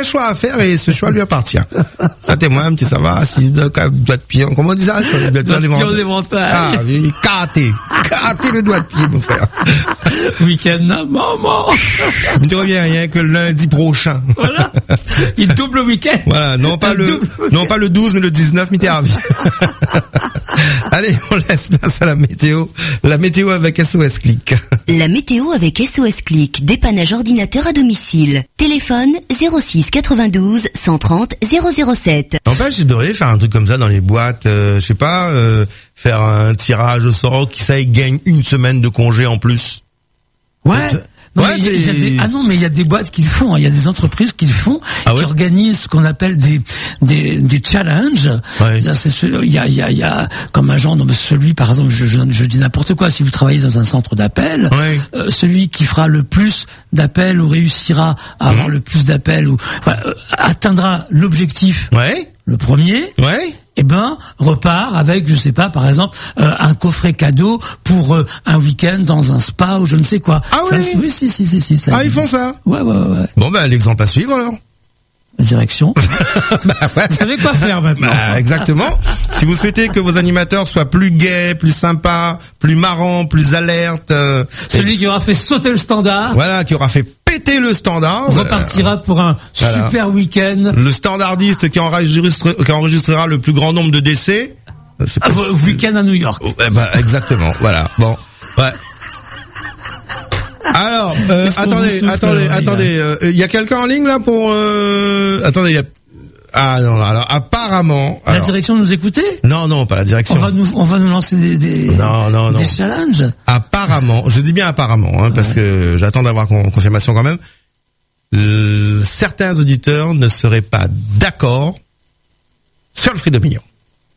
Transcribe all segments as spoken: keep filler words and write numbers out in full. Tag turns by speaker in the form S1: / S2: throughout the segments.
S1: choix à faire et ce choix lui appartient. Ça témoin, un petit ça va, assis de doigt de pied, comment on dit ça?
S2: Doigt de pied en éventail.
S1: Ah oui, karaté. Karaté le doigt de pied, mon frère.
S2: Week-end, maman.
S1: Ne te reviens rien que lundi prochain.
S2: Voilà. Il double week-end.
S1: Voilà, non pas le, non pas le douze, mais le dix-neuf, mi ravi. Allez, on laisse place à la météo. La météo avec S O S Click.
S3: La météo avec S O S Click. Dépannage ordinateur à domicile. Téléphone zéro six quatre-vingt-douze cent trente zéro zéro sept.
S1: N'empêche, je devrais faire un truc comme ça dans les boîtes, euh, je sais pas, euh, faire un tirage au sort qui ça gagne une semaine de congé en plus.
S2: Ouais. Non,
S1: ouais,
S2: mais il y a, il y a des, ah non, mais il y a des boîtes qui le font. Il y a des entreprises qui le font,
S1: ah
S2: qui
S1: ouais
S2: organisent ce qu'on appelle des des des challenges.
S1: Ouais.
S2: C'est, c'est, il y a il y a il y a comme un genre, non, mais celui par exemple, je, je, je dis n'importe quoi. Si vous travaillez dans un centre d'appel,
S1: ouais.
S2: euh, celui qui fera le plus d'appels ou réussira à avoir mmh. le plus d'appels ou voilà, euh, atteindra l'objectif.
S1: Ouais.
S2: Le premier.
S1: Ouais.
S2: Eh ben, repart avec, je sais pas, par exemple, euh, un coffret cadeau pour euh, un week-end dans un spa ou je ne sais quoi.
S1: Ah
S2: ça,
S1: oui.
S2: Oui, si, si, si, si. Ça
S1: ah, ils font ça.
S2: Ouais, ouais, ouais.
S1: Bon, ben, l'exemple à suivre alors.
S2: La direction.
S1: bah, ouais.
S2: Vous savez quoi faire maintenant.
S1: Bah, exactement. Si vous souhaitez que vos animateurs soient plus gais, plus sympas, plus marrants, plus alertes. Euh,
S2: Celui
S1: et...
S2: qui aura fait sauter le standard.
S1: Voilà, qui aura fait péter le standard.
S2: Repartira euh, pour un voilà. super week-end.
S1: Le standardiste qui, enregistre, qui enregistrera le plus grand nombre de décès.
S2: C'est pas... ah, week-end à New York.
S1: Oh, eh ben, exactement. Voilà. Bon. Ouais. Alors, euh, attendez, souffle, attendez, là, attendez, il euh, y a quelqu'un en ligne là pour euh... attendez, il y a ah non, alors apparemment
S2: la
S1: alors...
S2: direction nous écouter?
S1: Non non, pas la direction.
S2: On va nous on va nous lancer des des
S1: non, non, non.
S2: des challenges.
S1: Apparemment, je dis bien apparemment hein, ouais. parce que j'attends d'avoir con- confirmation quand même. Euh, certains auditeurs ne seraient pas d'accord sur le Freedom Million.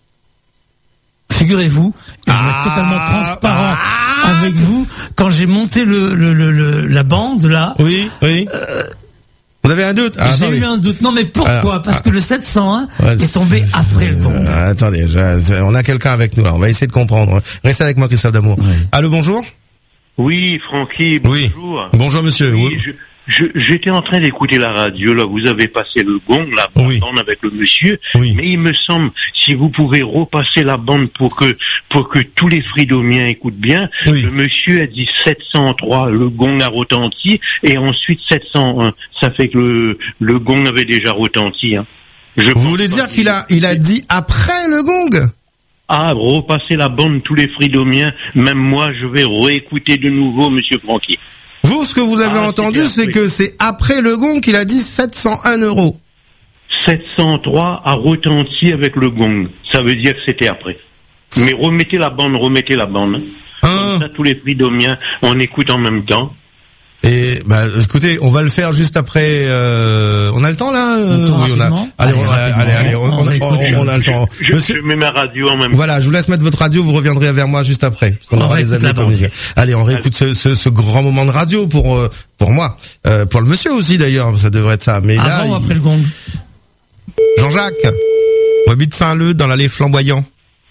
S2: Figurez-vous, et je vais être totalement transparent ah, avec vous. Quand j'ai monté le, le, le, le la bande là,
S1: oui, oui.
S2: Euh,
S1: vous avez un doute?
S2: ah, J'ai attendez. eu un doute. Non, mais pourquoi? Alors, Parce ah, que le sept cent un ouais, est tombé c'est, après le gong.
S1: Euh, attendez, je, je, on a quelqu'un avec nous là. On va essayer de comprendre. Restez avec moi, Christophe D'Amour. Oui. Allô, bonjour.
S4: Oui, Francky. Bonjour.
S1: Oui. Bonjour, monsieur.
S4: Oui, je... Je, j'étais en train d'écouter la radio, là, vous avez passé le gong, la bande oui. avec le monsieur,
S1: oui.
S4: mais il me semble, si vous pouvez repasser la bande pour que, pour que tous les fridomiens écoutent bien, oui. le monsieur a dit sept cent trois, le gong a retenti, et ensuite sept cent un, ça fait que le, le gong avait déjà retenti, hein.
S1: Je vous voulez dire qu'il a, il a dit après le gong?
S4: Ah, repasser la bande, tous les fridomiens, même moi, je vais réécouter de nouveau, monsieur Francky.
S1: Vous, ce que vous avez ah, entendu, c'est, c'est que c'est après le gong qu'il a dit sept cent un euros.
S4: sept cent trois a retenti avec le gong. Ça veut dire que c'était après. Mais remettez la bande, remettez la bande.
S1: Ah.
S4: Comme ça, tous les fridomiens, on écoute en même temps.
S1: Et bah écoutez, on va le faire juste après. Euh, on a le temps là.
S2: Euh, temps,
S1: oui, on a. Allez, allez, on, allez, allez, on, on, on, on a le temps.
S4: Je, Monsieur... je mets ma radio en même temps.
S1: Voilà, je vous laisse mettre votre radio. Vous reviendrez vers moi juste après. Parce qu'on
S2: on
S1: aura les amis pour dire. Allez, on réécoute ce, ce, ce grand moment de radio pour euh, pour moi, euh, pour le monsieur aussi d'ailleurs. Ça devrait être ça. Mais
S2: avant
S1: là,
S2: ou après
S1: il...
S2: le gong.
S1: Jean-Jacques, on habite Saint-Leu dans l'allée Flamboyant.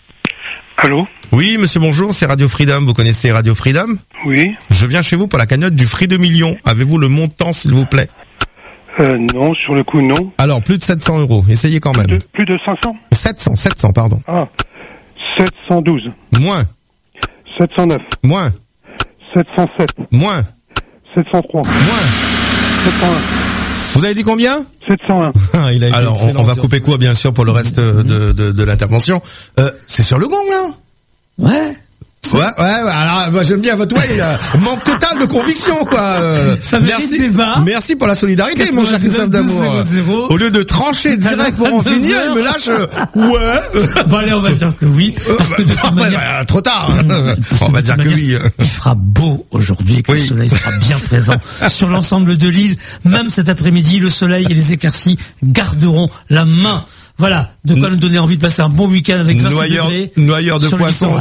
S5: Allô?
S1: Oui, monsieur, bonjour, c'est Radio Freedom. Vous connaissez Radio Freedom?
S5: Oui.
S1: Je viens chez vous pour la cagnotte du Freedom Million. Avez-vous le montant, s'il vous plaît?
S5: Euh, non, sur le coup, non.
S1: Alors, plus de sept cents euros. Essayez quand même.
S5: Plus de, plus de cinq cents?
S1: sept cents, sept cents, pardon.
S5: Ah. sept cent douze.
S1: Moins.
S5: sept cent neuf.
S1: Moins.
S5: sept cent sept.
S1: Moins.
S5: sept cent trois.
S1: Moins.
S5: sept cent un.
S1: Vous avez dit combien?
S5: sept cent un.
S1: Il a été Alors, on, on va couper quoi, bien sûr, pour le reste de, de, de l'intervention. Euh, c'est sur le gong, là?
S2: Ouais.
S1: Ouais, ouais, ouais, alors, moi, j'aime bien votre way, là. Manque total de conviction, quoi. Euh,
S2: Ça mérite débat.
S1: Merci pour la solidarité, mon cher Christophe D'Amour. Au lieu de trancher direct pour en finir, il me lâche, euh, ouais.
S2: Bon, allez, on va dire que oui. Parce que de toute manière.
S1: Bah, trop tard. On va dire que oui.
S2: Il fera beau aujourd'hui et que oui. le soleil sera bien présent sur l'ensemble de l'île. Même cet après-midi, le soleil et les éclaircies garderont la main. Voilà, de quoi nous donner envie de passer un bon week-end avec vingt degrés.
S1: Noyeur de poisson.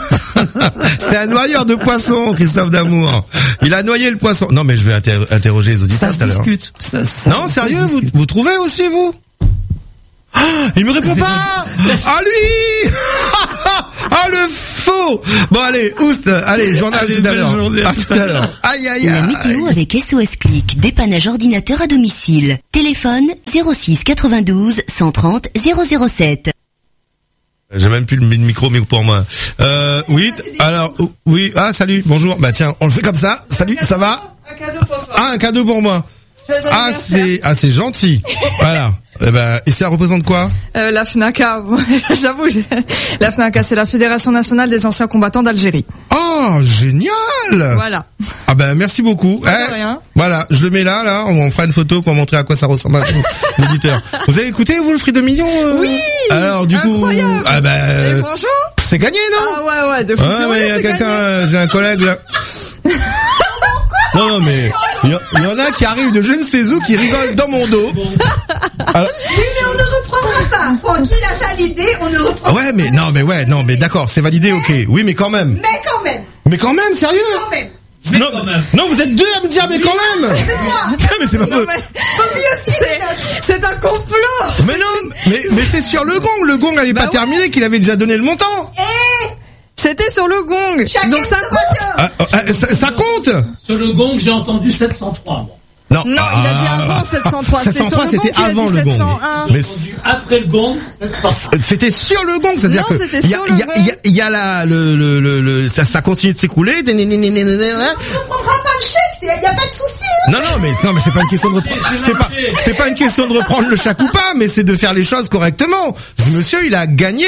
S1: C'est un noyeur de poisson, Christophe D'Amour. Il a noyé le poisson. Non, mais je vais inter- interroger les auditeurs.
S2: Ça se discute. Ça, ça,
S1: non,
S2: ça
S1: sérieux, vous, vous trouvez aussi, vous? Ah, il me répond
S5: C'est
S1: pas. Ah, lui. Ah, le Faux. Bon allez, Ous, allez, journal
S2: Allez,
S1: tout à
S2: belle
S1: l'heure.
S2: journée, à
S1: À tout à l'heure. Aïe aïe
S3: La
S1: aïe.
S3: météo avec S O S Click, dépannage ordinateur à domicile. Téléphone zéro six quatre-vingt-douze cent trente zéro zéro sept.
S1: J'ai même plus le micro mais pour moi. Euh, oui, alors oui, ah salut, bonjour. Bah tiens, on le fait comme ça. Salut, ça va?
S6: Un cadeau pour toi.
S1: Ah, un cadeau pour moi.
S6: Joyeux
S1: Ah,
S6: anniversaire.
S1: c'est ah c'est gentil. Voilà. Eh ben, et ça représente quoi?
S6: Euh, la FNACA, j'avoue, j'ai- la FNACA, c'est la Fédération Nationale des Anciens Combattants d'Algérie.
S1: Oh, génial.
S6: Voilà.
S1: Ah ben merci beaucoup.
S6: Pas de
S1: Eh,
S6: rien.
S1: Voilà, je le mets là, là, on fera une photo pour montrer à quoi ça ressemble à nos auditeurs. Vous avez écouté vous le Free de Millions euh
S6: Oui.
S1: Alors du
S6: Incroyable.
S1: coup, ah ben,
S6: Et franchement,
S1: c'est gagné non?
S6: ah ouais, ouais, de fou.
S1: Ouais,
S6: furieux,
S1: mais il y a
S6: c'est
S1: quelqu'un,
S6: gagné.
S1: euh, j'ai un collègue là. Non, non, mais il y, en- il y en a qui arrivent de je ne sais où qui rigolent dans mon dos. Alors-
S7: Oui, mais on ne reprendra pas. Francky, il a validé, on ne reprendra
S1: Ah ouais, mais non, mais ouais, non, mais d'accord, c'est validé, ok. Oui, mais quand même.
S7: Mais quand même,
S1: Mais quand même, sérieux?
S7: quand même.
S2: Mais
S1: non,
S2: quand même.
S1: non, vous êtes deux à me dire, mais quand même. Putain, mais c'est pas
S6: Non,
S1: peu.
S6: mais c'est, c'est un complot.
S1: Mais non, mais, mais c'est sur le gong. Le gong n'avait
S6: Bah
S1: pas
S6: ouais.
S1: terminé, qu'il avait déjà donné le montant.
S6: C'était sur le gong.
S7: Chacun
S6: Donc ça
S7: son
S6: compte.
S7: voteur.
S1: Ah, ah, ça, ça compte?
S2: Sur le gong, j'ai entendu sept cent trois, moi.
S1: Non,
S6: Non, il a dit avant sept cent trois. C'est sur le
S1: c'était
S6: gong qu'il a
S1: avant
S6: dit
S1: le gong.
S6: sept cent un.
S1: Mais
S2: J'ai entendu après le gong, sept cent trois.
S1: c'était sur le gong, c'est-à-dire
S6: Non,
S1: que
S6: c'était
S1: il y a,
S6: sur
S1: il y
S6: le
S1: a, il y a, il y a la, le, le, le, le- ça, ça continue de s'écouler.
S7: On ne reprendra pas le chèque, il n'y a pas de souci. hein.
S1: Non, non, mais non, mais c'est pas une question de reprendre.
S2: C'est
S1: C'est pas,
S2: marqué.
S1: c'est pas une question de reprendre le chèque ou pas, mais c'est de faire les choses correctement. Ce monsieur, il a gagné.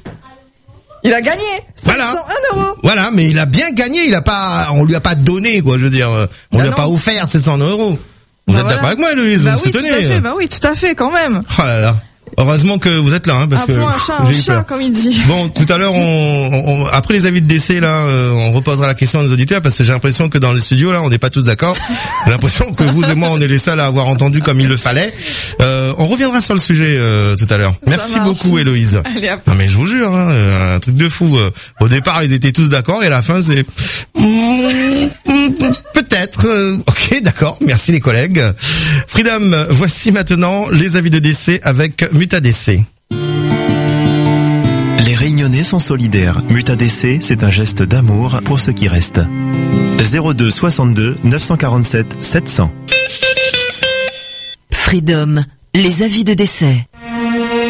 S6: Il a gagné.
S1: Voilà.
S6: sept cent un euros.
S1: Voilà, mais il a bien gagné. Il a pas, on lui a pas donné, quoi. Je veux dire, euh, on
S6: Bah
S1: lui a
S6: non.
S1: pas offert sept cents euros. Vous
S6: Bah
S1: êtes
S6: voilà.
S1: d'accord avec moi, Louise?
S6: Bah
S1: Vous
S6: oui,
S1: me
S6: tout
S1: soutenez?
S6: à fait. Bah oui, tout à fait, quand même.
S1: Oh là là. Heureusement que vous êtes là, hein, parce
S6: Un
S1: que
S6: point, un chat, un
S1: j'ai eu
S6: chat,
S1: peur.
S6: comme il dit.
S1: Bon, tout à l'heure, on, on- on- après les avis de décès, là, euh, on reposera la question à nos auditeurs parce que j'ai l'impression que dans le studio, là, on n'est pas tous d'accord. J'ai l'impression que vous et moi, on est les seuls à avoir entendu comme il le fallait. Euh, on reviendra sur le sujet euh, tout à l'heure.
S6: Ça
S1: Merci
S6: marche.
S1: beaucoup, Héloïse.
S6: Allez, à
S1: Non mais je vous jure, hein, euh, un truc de fou. euh. Au départ, ils étaient tous d'accord et à la fin, c'est Mm, mm, peut-être. euh, Ok, d'accord. Merci les collègues. Freedom, voici maintenant les avis de décès avec Mutadc.
S8: Les Réunionnais sont solidaires. Mutadc, c'est un geste d'amour pour ceux qui restent. zéro deux soixante-deux neuf cent quarante-sept sept cents.
S3: Freedom, les avis de décès.